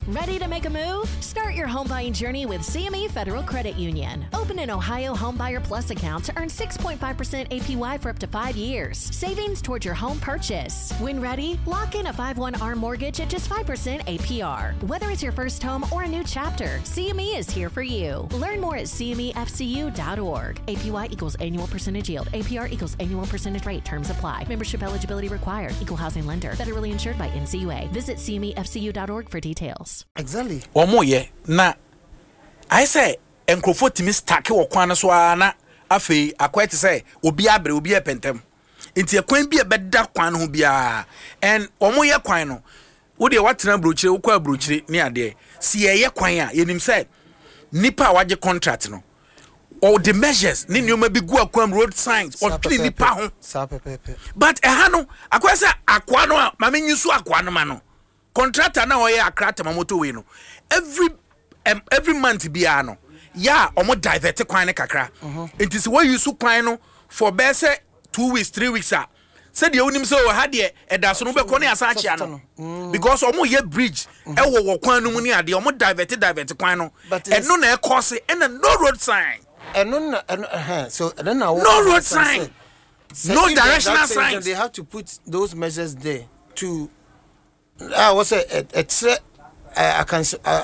Ready to make a move? Start your home buying journey with CME Federal Credit Union. Open an Ohio Homebuyer Plus account to earn 6.5% APY for up to 5 years. Savings towards your home purchase. When ready, lock in a 5/1 ARM mortgage at just 5% APR. Whether it's your first home or a new chapter, CME is here for you. Learn more at CMEFCU.org. APY equals annual percentage yield. APR equals annual percentage rate. Terms apply. Membership eligibility required. Equal housing lender. Federally insured by NCUA. Visit CMEFCU.org for details. Exactly. Omoye na I say enkrofo timi stake wo kwan so ana afei akwete say obi abre obi epentem nti ekwan bi ebeda kwan ho bia and omoye kwan no wo de watena brochire wo kwa brochire ne ade si ye kwan a yenim say nipa waje contract no all the measures ni nyoma bi gu akwam road signs or clean nipa ho but eha no akwese akwa no ma menyisu akwa no ma no contractor na oye akrata motorway no every month bia no ya omo divert kwan ne kakra enti se we use kwan no for best 2 weeks 3 weeks a said the onim so ha de edaso no be ko ne asa achia no because omo ye bridge e wo kwan no mu ne ade omo divert kwan no eno na e cause and no road sign so then now no road sign no directional signs. They have to put those measures there to what's I can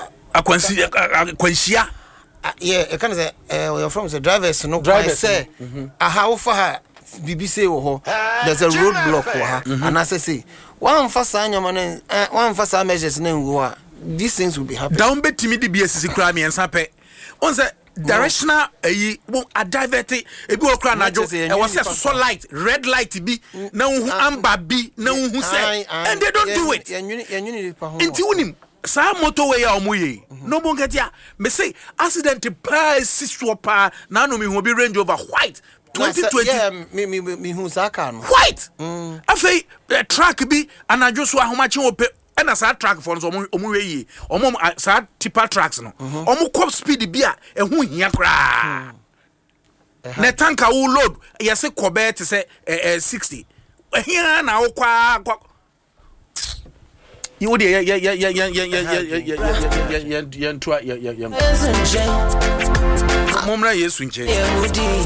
yeah, I can say you're from the drivers no drivers say how far BBC there's a roadblock and I say one fast measures these things will be happening. Down bet me the BSC crime and sape on the directional a divert e bi okra na jo e was so light red light bi na hu amber bi na hu say and they don't do it inti unim sa motorway a omoye no bongetia me say accident pa sister pa na no me hu bi Range Rover white 2020 yeah me hu saka no white afei track bi anajo so ahomache ope and as a track for omuwe omo sa tipper tracks no omo cop speed bia ehu hia kra na tanka wo load yese kobe te say 60 hia na wo kwa you dey ya momra yesu nche